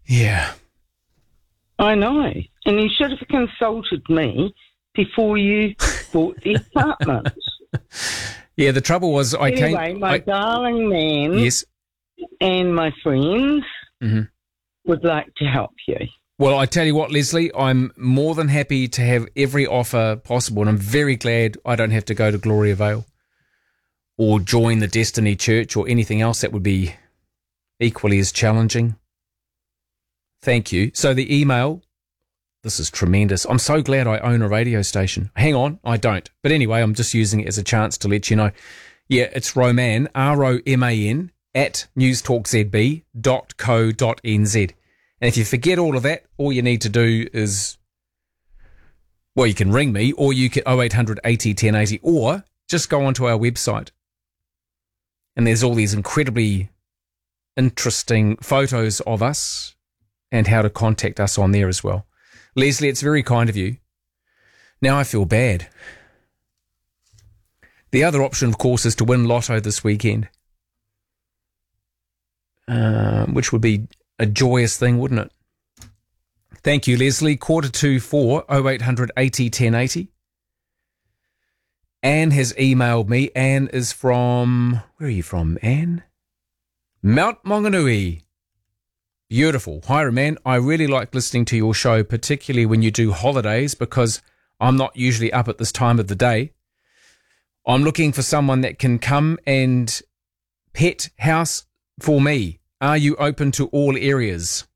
Yeah. I know. And you should have consulted me before you bought the apartment. Yeah, the trouble was my darling man Yes. and my friends Mm-hmm. would like to help you. Well, I tell you what, Leslie, I'm more than happy to have every offer possible, and I'm very glad I don't have to go to Gloria Vale or join the Destiny Church or anything else that would be equally as challenging. Thank you. So the email, this is tremendous. I'm so glad I own a radio station. Hang on, I don't. But anyway, I'm just using it as a chance to let you know. Yeah, it's Roman, ROMAN, at newstalkzb.co.nz. And if you forget all of that, all you need to do is, well, you can ring me, or you can 0800 80 1080, or just go onto our website. And there's all these incredibly interesting photos of us and how to contact us on there as well. Leslie, it's very kind of you. Now I feel bad. The other option, of course, is to win Lotto this weekend, which would be a joyous thing, wouldn't it? Thank you, Leslie. 3:45, 0800 80 1080. Anne has emailed me. Anne is from... Where are you from, Anne? Mount Maunganui. Beautiful. Hi, Roman. I really like listening to your show, particularly when you do holidays, because I'm not usually up at this time of the day. I'm looking for someone that can come and pet house for me. Are you open to all areas?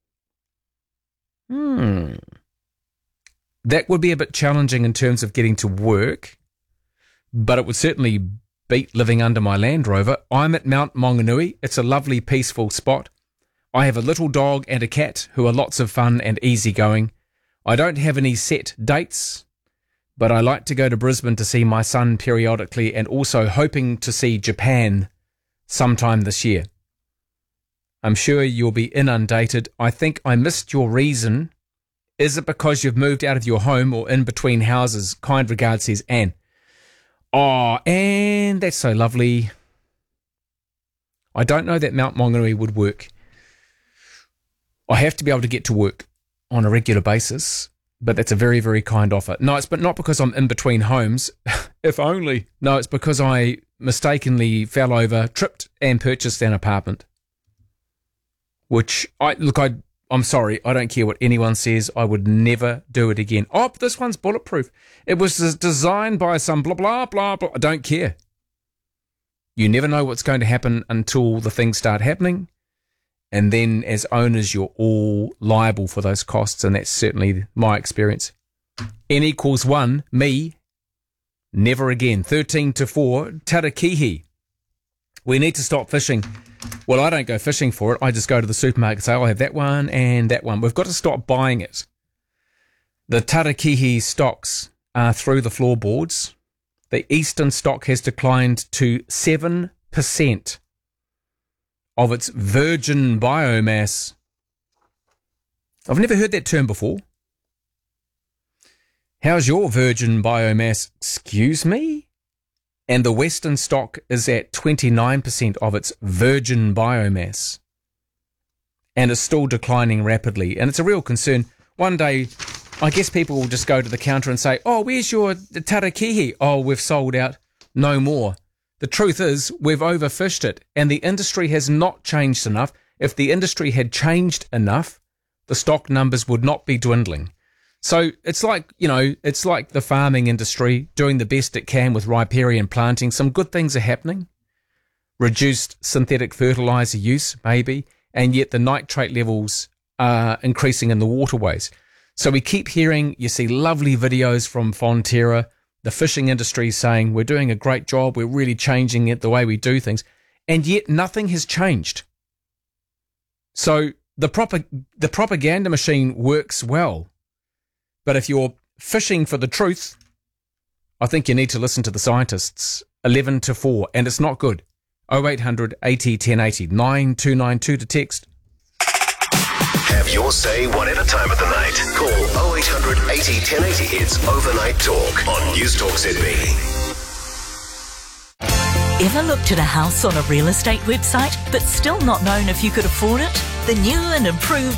That would be a bit challenging in terms of getting to work, but it would certainly beat living under my Land Rover. I'm at Mount Maunganui. It's a lovely, peaceful spot. I have a little dog and a cat who are lots of fun and easygoing. I don't have any set dates, but I like to go to Brisbane to see my son periodically, and also hoping to see Japan sometime this year. I'm sure you'll be inundated. I think I missed your reason. Is it because you've moved out of your home or in between houses? Kind regards, says Anne. Oh, Anne, that's so lovely. I don't know that Mount Maunganui would work. I have to be able to get to work on a regular basis, but that's a very, very kind offer. No, it's but not because I'm in between homes. If only. No, it's because I mistakenly fell over, tripped, and purchased an apartment. Which, I'm sorry, I don't care what anyone says, I would never do it again. Oh, but this one's bulletproof. It was designed by some blah, blah, blah, blah. I don't care. You never know what's going to happen until the things start happening. And then as owners, you're all liable for those costs, and that's certainly my experience. N equals 1, me, never again. 13-4, Tarakihi. We need to stop fishing. Well, I don't go fishing for it. I just go to the supermarket and say, I'll have that one and that one. We've got to stop buying it. The Tarakihi stocks are through the floorboards. The eastern stock has declined to 7% of its virgin biomass. I've never heard that term before. How's your virgin biomass? Excuse me? And the western stock is at 29% of its virgin biomass and is still declining rapidly. And it's a real concern. One day, I guess people will just go to the counter and say, oh, where's your Tarakihi? Oh, we've sold out. No more. The truth is, we've overfished it, and the industry has not changed enough. If the industry had changed enough, the stock numbers would not be dwindling. So it's like, it's like the farming industry doing the best it can with riparian planting. Some good things are happening. Reduced synthetic fertilizer use, maybe, and yet the nitrate levels are increasing in the waterways. So we keep hearing, you see lovely videos from Fonterra, the fishing industry saying we're doing a great job, we're really changing it, the way we do things, and yet nothing has changed. So the propaganda machine works well. But if you're fishing for the truth, I think you need to listen to the scientists. 11-4, and it's not good. 0800 80 1080 9292 to text. Have your say whatever time of the night. Call 0800 80 1080. It's Overnight Talk on News Talk ZB. Ever looked at a house on a real estate website but still not known if you could afford it? The new and improved